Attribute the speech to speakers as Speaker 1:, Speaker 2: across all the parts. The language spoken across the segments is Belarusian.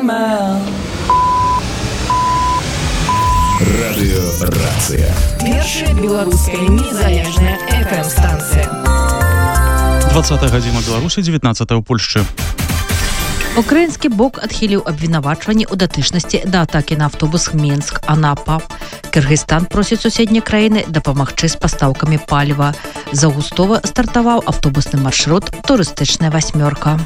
Speaker 1: mile.
Speaker 2: Радиорация.
Speaker 1: Першая белорусская незалежная FM-станция.
Speaker 3: 20 гадзіна Беларусі, 19 ў Польшчы.
Speaker 4: Украінскі бок адхіліў абвінавачванні ў датычнасці да атакі на аўтобус Мінск-Анапа. Кыргызстан просіць суседнія краіны дапамагчы з пастаўкамі паліва. З Аўгустова стартаваў аўтобусны маршрут «Турыстычная васьмёрка».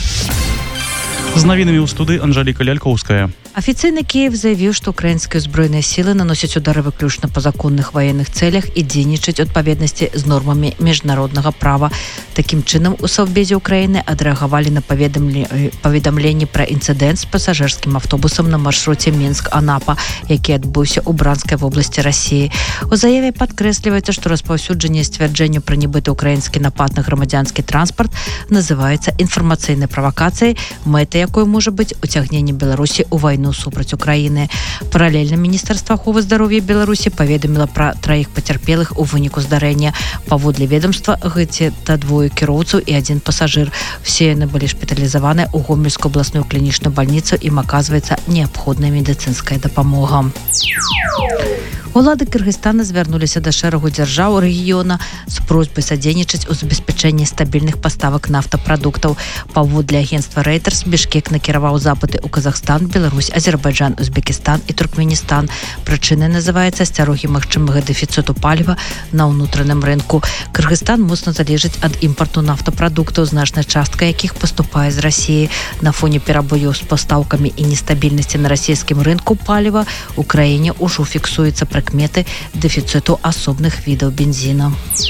Speaker 3: З навінамі ў студыі Анжэліка Лялькоўская.
Speaker 4: Афіцыйны Киев заявіў, што украінскія ўзброеныя сілы наносяць удары выключна па законных ваенных цэлях і дзейнічаць у адпаведнасці з нормамі міжнароднага права. Такім чынам, у Саўбезе Украіны адрэагавалі на паведамленні пра інцыдэнт з пасажырскім аўтобусам на маршруце Мінск-Анапа, які адбыўся ў Бранскай вобласці Расіі. У заяве падкрэсліваецца, што распаўсюджанне сцвярджэння пра нібыта украінскі напад на грамадзянскі транспарт называецца інфармацыйнай правакацыяй, мэтай якой можа быць уцягненне Беларусі ў вайну супраць Украіны. Паралельна Міністэрства аховы здароўя Беларусі паведаміла пра 3 пацярпелых у выніку здарэння. Паводле ведомства, гэта 2 кіроўцаў і 1 пасажыр. Все яны былі шпіталізаваны ў Гомельскую абласную клінічную бальніцу, ім аказваецца неабходная медыцынская дапамога. Улады Кыргызстана звярнуліся да шэрагу дзяржаў рэгіёна з просьбай садзейнічаць у забеспячэнні стабільных паставак нафтапрадуктаў. Паводле агенцтва Reuters, Бішкек накіраваў запыты ў Казахстан, Беларусь, Азербайджан, Узбекістан і Туркменістан. Прычынай называецца асцярогі магчымага дэфіцыту паліва на ўнутраным рынку. Кыргызстан моцна залежыць ад імпарту нафтапрадуктаў, значная частка якіх паступае з Расіі. На фоне перабояў з пастаўкамі і нестабільнасці на расійскім рынку паліва у краіне ўжо фіксуецца прыкметы дэфіцыту асобных відаў бензіна.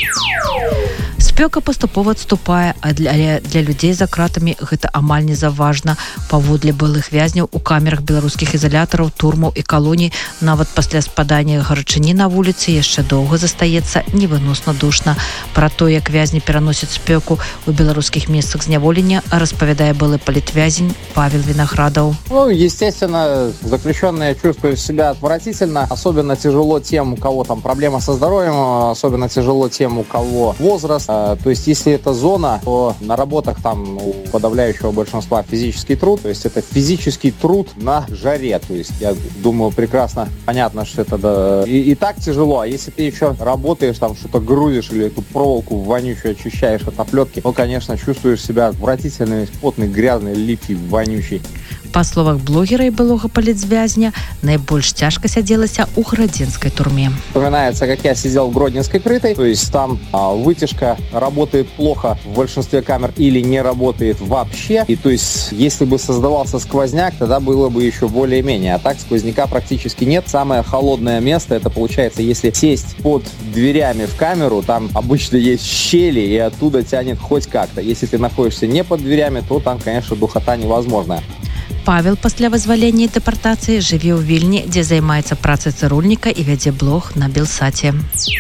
Speaker 4: Спёка паступова адступае, а для людзей за кратамі гэта амаль не заўважна. Паводле былых вязняў у камерах беларускіх ізалятараў, турмаў і калоній нават пасля спадання гарачыні на вуліцы яшчэ доўга застаецца невыносна душна. Пра то, як вязні пераносяць спёку у беларускіх месцах зняволення, распавядае былы палітвязень Павел Виноградов.
Speaker 5: Естественно, заключенные чувствуют себя отвратительно. Особенно тяжело тем, у кого там проблема со здоровьем, особенно тяжело тем, у кого возраст. То есть, если это зона, то на работах там у подавляющего большинства физический труд. То есть, это физический труд на жаре. То есть, я думаю, прекрасно понятно, что это и так тяжело. А если ты еще работаешь, там что-то грузишь или эту проволоку вонючую очищаешь от оплетки, то, конечно, чувствуешь себя отвратительно, весь потный, грязный, липкий, вонючий.
Speaker 4: Па словах блогера і былога палітвязня, найбольш цяжка сядзелася ў градзенскай турме.
Speaker 5: Вспоминается, как я сидел в Гродненской крытой, то есть там вытяжка работает плохо в большинстве камер или не работает вообще. И то есть, если бы создавался сквозняк, тогда было бы еще более-менее. А так сквозняка практически нет. Самое холодное место, это получается, если сесть под дверями в камеру, там обычно есть щели, и оттуда тянет хоть как-то. Если ты находишься не под дверями, то там, конечно, духота невозможная.
Speaker 4: Павел пасля вызвалення і дэпартацыі жыве ў Вільні, дзе займаецца працай цырульніка і вядзе блог на Белсаце.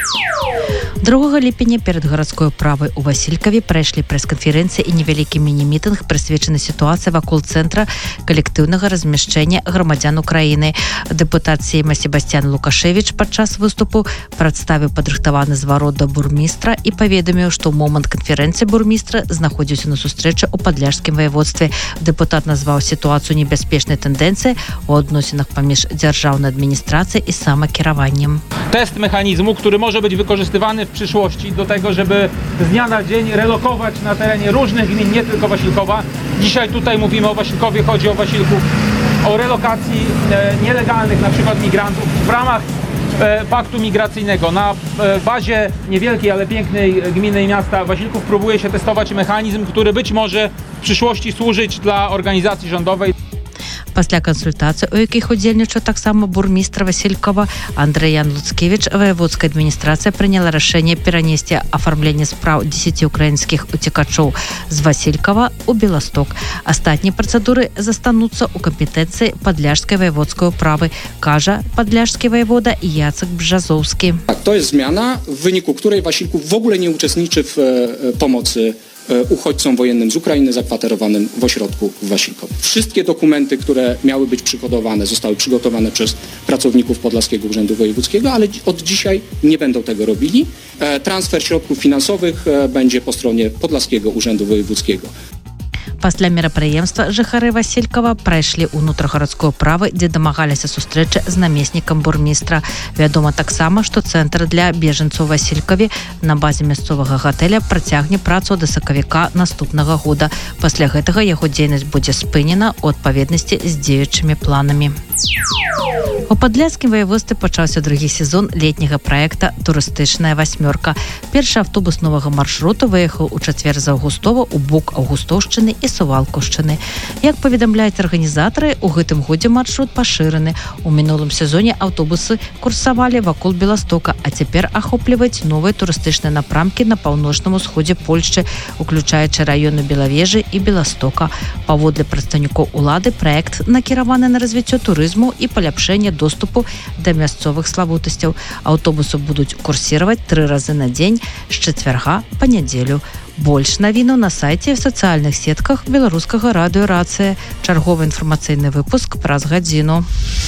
Speaker 4: 2 ліпеня перад гарадской управай у Васількаве прайшлі прэс-канферэнцыя і невялікі міні-мітынг, прысвечаны сітуацыі вакол цэнтра калектыўнага размяшчэння грамадзян Украіны. Дэпутат Сейма Себасцьян Лукашевіч падчас выступу прадставіў падрыхтаваны зварот да бурмістра і паведаміў, што ў момант канферэнцыі бурмістра знаходзіўся на сустрэчы ў падляшскім ваяводстве. Дэпутат назваў сітуацыю небяспечнай тэндэнцыі у адносінах паміж дзяржаўнай адміністрацыяй і самакіраваннем.
Speaker 6: Test mechanizmu, który może być wykorzystywany w przyszłości do tego, żeby z dnia na dzień relokować na terenie różnych gmin, nie tylko Wasilkowa. Dzisiaj tutaj mówimy o Wasilkowie, chodzi o Wasilków, o relokacji nielegalnych na przykład migrantów w ramach paktu migracyjnego. Na bazie niewielkiej, ale pięknej gminy i miasta Wasilków próbuje się testować mechanizm, który być może w przyszłości służyć dla organizacji rządowej.
Speaker 4: Пасля кансультацый, у якіх удзельнічаў таксама бурмістр Васількова Андрэян Луцкевіч, ваяводская адміністрацыя прыняла рашэнне перанесці афармленне спраў 10 украінскіх уцекачоў з Васількова ў Беласток. Астатнія працэдуры застануцца ў кампетэнцыі падляшскай ваяводскай управы, кажа падляшскі ваявода Jacek Brzazowski.
Speaker 7: To jest zmiana, w wyniku której Wasilków w ogóle nie uczestniczy w pomocy uchodźcom wojennym z Ukrainy zakwaterowanym w ośrodku w Wasilkowie. Wszystkie dokumenty, które miały być przygotowane, zostały przygotowane przez pracowników Podlaskiego Urzędu Wojewódzkiego, ale od dzisiaj nie będą tego robili. Transfer środków finansowych będzie po stronie Podlaskiego Urzędu Wojewódzkiego.
Speaker 4: Пасля мерапрыемства жыхары Васількава прайшлі ўнутрагарадскую правы, дзе дамагаліся сустрэчы з намеснікам бурмістра. Вядома таксама, што цэнтр для бежанцаў Васількаве на базе мясцовага гатэля працягне працу да сакавіка наступнага года. Пасля гэтага яго дзейнасць будзе спынена ў адпаведнасці з дзеючымі планамі. У Падляшскім ваяводстве пачаўся другі сезон летняга праекта «Турыстычная васьмёрка». Першы аўтобус новага маршруту выехаў у чацвер з Аўгустова ў бок Аўгустоўшчыны і Сувалкаўшчыны. Як паведамляюць арганізатары, у гэтым годзе маршрут пашыраны. У мінулым сезоне аўтобусы курсавалі вакол Беластока, а цяпер ахопліваюць новыя турыстычныя напрамкі на паўночным усходзе Польшчы, уключаючы раёны Белавежы і Беластока. Паводле прадстаўнікоў улады, праект накіраваны на развіццё турызму і паляпшэнне доступу да мясцовых славутасцяў. Аўтобусы будуць курсировать 3 разы на дзень з чацвярга па нядзелю. Больш навіну на сайце і в сацыяльных сетках беларускага радыё «Рацыя». Чарговы інфармацыйны выпуск праз гадзіну.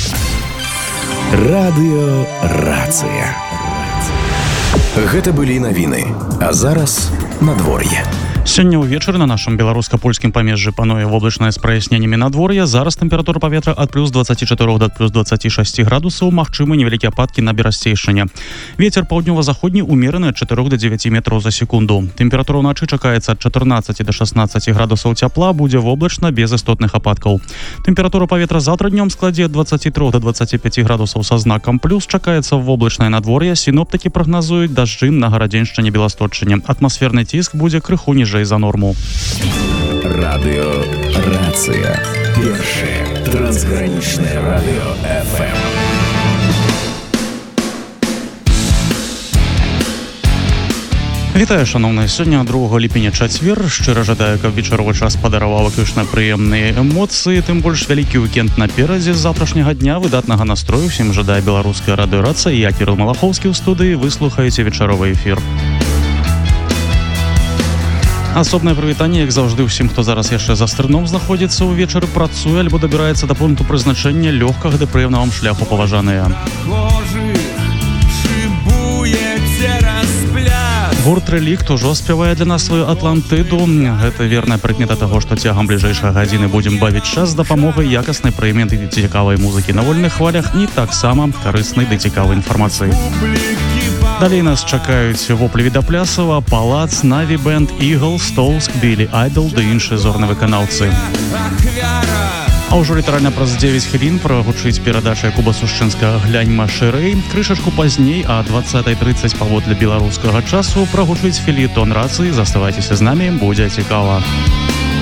Speaker 2: Радыё «Рацыя». Гэта былі навіны, а зараз надвор'е.
Speaker 3: Сёння ўвечары на нашым беларуска-польскім памежжы пануе воблачнае з праясненнямі надвор'я. Зараз тэмпература паветра ад плюс 24 да плюс 26 градусаў. Магчымы невялікія ападкі на Берасцейшчыне. Вецер паўднёва-заходні ўмераны ад 4 да 9 метраў за секунду. Тэмпература ўначы чакаецца ад 14 да 16 градусаў цяпла. Будзе воблачна без істотных ападкаў. Тэмпература паветра заўтра днём складзе ад 23 да 25 градусаў са знакам плюс. Чакаецца воблачнае надвор'е. Сіноптыкі прагназуюць дажджы на Гарадзеншчыне, Беласточчыне. Атмасферны ціск будзе крыху ніжэй за норму.
Speaker 2: Радыё «Рацыя». Першае трансгранічнае радыё FM.
Speaker 3: Вітаю, шановныя. Сёння 2 ліпеня чацвер. Шчыра жадаю, каб вечаровы час падараваў выключна прыемныя эмоцыі. Тым больш вялікі уікенд наперадзе. З заўтрашняга дня выдатнага настрою всім жадае беларуская радыё «Рацыя». Я Кірыл Малахоўскі ў студыі. Вы слухаеце вечаровы эфір. Асобнае прывітанне, як заўжды, ўсім, хто зараз яшчэ за стырном знаходзіцца ўвечары, працуе альбо дабіраецца да пункту прызначэння. Лёгкага ды прыемна вам шляху, паважаныя. Гурт «Рэлікт» ужо спявае для нас сваю «Атлантыду». Гэта верная прыкмета таго, што цягам бліжэйшай гадзіны будзем бавіць час з дапамогай якаснай прыметы ды цікавай музыкі на вольных хвалях і таксама карыснай ды цікавай інфармацыі. Далей нас чакаюць воплі Відаплясова, Палац, Наві Бэнд, Ігл, Стоуск, Білі Айдол ды іншыя зорныя выканаўцы. А ўжо літаральна праз 9 хвілін прагучыць перадача Якуба Сушчынскага «Гляньма шырэй». Крышачку пазней, а 20:30 паводле беларускага часу прагучыць фельетон «Рацыі». Заставайцеся з намі, будзе цікава.